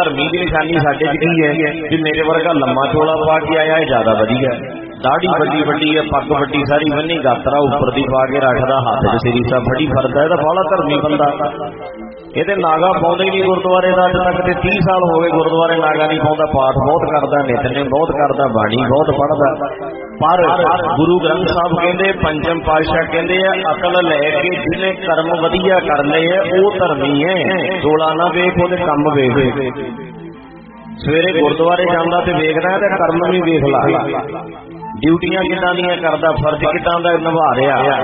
धर्मी की निशानी साडे च की है कि मेरे वर्गा लम्मा चोला पा के आया है ज्यादा वधिया, दाढ़ी वड्डी वड्डी है, पग वड्डी सारी बन्नी, गातरा उपर दी पा के रखदा, हाथ च सिरीसा फड़ी फिरदा, इहदा बाला धर्मी बंदा। ये नागा पाउंदे ही नहीं गुरुद्वारे का, अज तक 30 साल हो गए गुरुद्वारे नागा नहीं पाउंदा। पाठ बहुत करदा, नितनेम बहुत करदा, बाणी बहुत पढ़दा, पर गुरु ग्रंथ साहब कहते, पंचम पातशाह कहते हैं, अकल लैके जिन्हें कर्म वधिया कर ले वो धर्मी है। चोला ना वेख ओहदे कम वेख, सवेरे गुरुद्वारे जांदा ते वेखदा ते कर्म भी वेख ला, ड्यूटियां किदां दियां करदा, फर्ज किदां दा निभा रहा,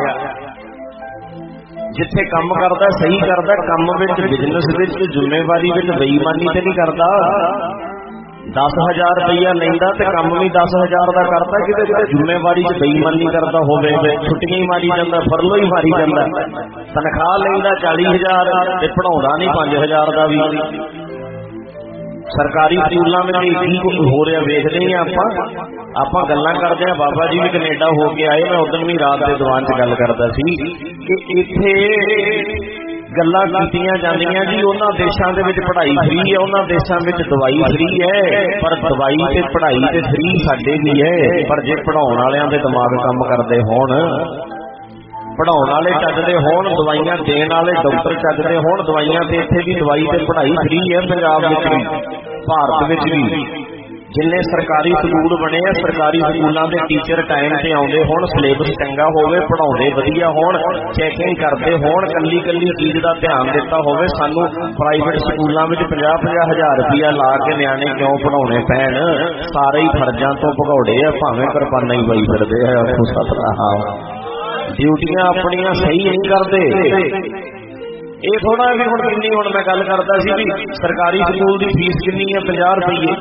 जिथे काम करता सही करता, काम विच बिजनेस विच जिम्मेवारी विच बेईमानी ते नहीं करता। 10,000 रुपया लैंदा ते काम भी 10,000 का करता, किते किते जिम्मेवारी च बेईमानी करता होवे, छुट्टियां ही मारी जांदा, फरलो ही मारी जांदा, तनख्वाह लैंदा 40,000 ते पढ़ाउंदा नहीं 5,000 का भी। सरकारी स्कूलों में की हो रहा वेखते ही आप गल्लां करते हैं। बाबा जी भी कनेडा हो के आए, मैं उदन भी रात के दीवान च गल करता सी कि इत्थे गल्लां कीतियां जांदियां जी उन्हां देशां दे विच पढ़ाई फ्री है, उन्हां देशां विच दवाई फ्री है, पर दवाई ते पढ़ाई ते फ्री साडे भी है। पर जे पढ़ाउण वालियां दे दिमाग काम करदे होण, पढ़ाउण वाले चजदे होण, दवाइयां देण वाले डॉक्टर चजदे होण, दवाइयां ते इत्थे भी दवाई ते पढ़ाई फ्री है पंजाब विच भी, भारत विच भी। जिन्ने सरकारी स्कूल बने हैं, सरकारी स्कूलों के टीचर टाइम से आउंदे होण, सिलेबस चंगा होवे, पढ़ाउंदे वधिया होण, चैकिंग करते होण, कल्ली कल्ली चीज़ का ध्यान दिता होवे। सानू प्राइवेट स्कूलों में 50-50 हज़ार रुपया ला के न्याणे क्यों पढ़ाउणे पैण? सारे ही फर्जां तो भगौड़े आ, भावें किरपानां ही पाई फिरदे आ। आखो सतनाम। ड्यूटियां अपनियां सही नहीं करते। ये थोड़ा भी हुण किन्नी, हुण मैं गल करदा सी भी सरकारी स्कूल की फीस किन्नी है, 50 रुपये,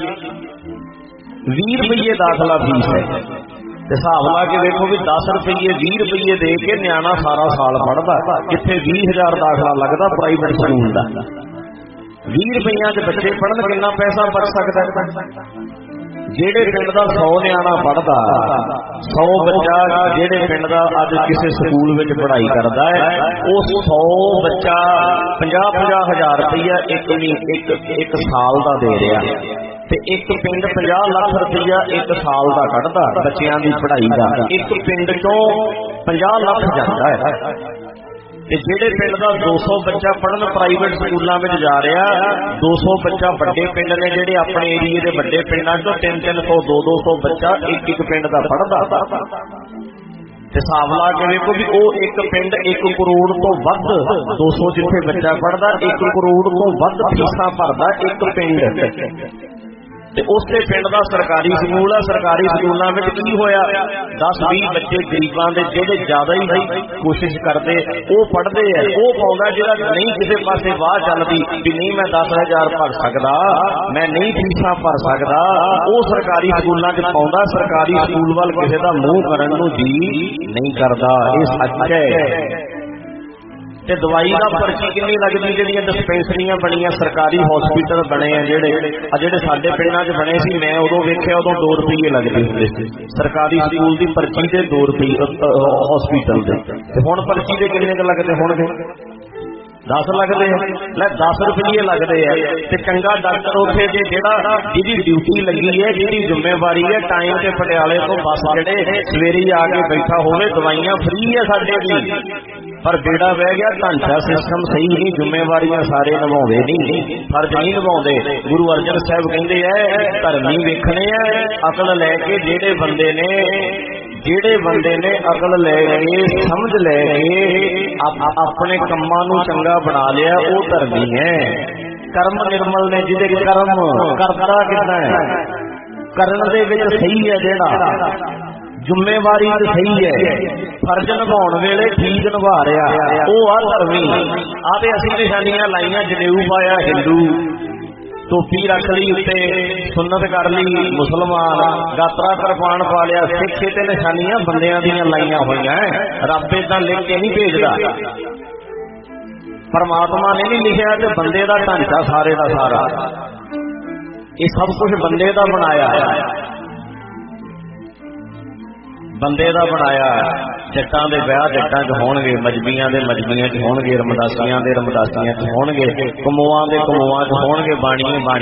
20 रुपये दाखला फीस है। हिसाब ला के देखो भी 10 रुपये 20 रुपये दे के न्याणा सारा साल पढ़ता, कितने 20,000 दाखला लगता प्राइवेट स्कूल का। 20 रुपया च बच्चे पढ़न, कितना पैसा बच सकता है? जेड़े पिंड का 100 न्याणा पढ़ता, 100 बच्चा जेड़े पिंड का अज किसी स्कूल में पढ़ाई करता है, उस 100 बच्चा 50-50 हज़ार रुपया एक साल का दे रहा, ते एक पिंड 50 लाख रुपया एक साल का कढ़ता बच्चों की पढ़ाई का। एक पिंड चों 50 लाख जाता है। जेड़े पिंड का 200 बच्चा पढ़न प्राइवेट स्कूलों में जा रहा, 200 बच्चा बड़े पिंड ने जेड़े अपने एरिए के बड़े पिंडों चों 300-300 200 बच्चा एक पिंड का पढ़ता। हिसाब ला के देखो भी वो एक पिंड 1 करोड़ तो वध, 200 जिथे बच्चा पढ़ता 1 करोड़ तो वध फीसां भरदा एक पिंड। ते उससे पिंड का सरकारी स्कूल है, सरकारी स्कूलों में की होया 10-20 बच्चे गरीबां दे जेड़े ज्यादा ही कोशिश करते वो पढ़ते हैं, वो पाउंदा जिहड़ा नहीं किसी पासे वाह चलती भी नहीं मैं 10,000 भर सकदा, मैं नहीं फीसां भर सकदा, वो सरकारी स्कूलों च पाउंदा। सरकारी स्कूल वाल किसी का मूँह करन नूं जी नहीं करदा। ये सच है। ते दवाई का पर्ची कितनी लगती, जिहड़ियां डिस्पेंसरियां बनियां, सरकारी हॉस्पिटल बने हैं जेड़े साडे पिंडां च बने सी, मैं उदों वेखिया उदों 2 रुपये लगदे हुंदे सी सरकारी स्कूल की पर्ची ते 2 रुपये हॉस्पिटल दे, ते हुण पर्ची दे किन्ने क लगदे होणगे? 10 लगते हैं। 10 रुपये लगते हैं तो चंगा डॉक्टर उत्थे जिहदी ड्यूटी लगी है, जिहदी जिम्मेवारी है, टाइम से पटियाले तो बस जेडे सवेरे आके बैठा होवे, दवाइयां फ्री है साडे भी, पर बेड़ा बह गया, ढांचा सिस्टम सही नहीं, जिम्मेवारियां सारे निभाउंदे नहीं, फर्ज नहीं निभाउंदे। गुरु अर्जन साहब कहंदे है धर्मी वेखणे है, अकल लैके जेडे बंदे ने अकल लैके समझ लैके अपने कम्मां नूं चंगा बना लिया वो धर्मी है। कर्म निर्मल ने जिहदे कर्म करता कितना है, करन दे विच सही है, जेड़ा जिम्मेवारी सही है, फर्ज निभाउण वेले ठीक निभा रहा वो आ धर्मी। आ ते असीं निशानियां लाइयां, जनेऊ पाया हिंदू, टोपी रख ली उत्ते, सुन्नत कर ली मुसलमान, गातरा कृपान पा लिया सिख, ते निशानियां बंदियां दियां लाइयां होईयां। रब इदां लिख के नहीं भेजदा, परमात्मा ने नहीं लिखिया, ते बंदे दा ढांचा सारे दा सारा ये सब कुछ बंदे दा बनाया है, बंदे दा बनाया। जट्टां दे ब्याह जट्टां च होणगे, मजबियां दे मजबियां च होणगे, रमदासियां दे रमदासियां च होणगे, कमोआं दे कमोआं च होणगे, बाणीए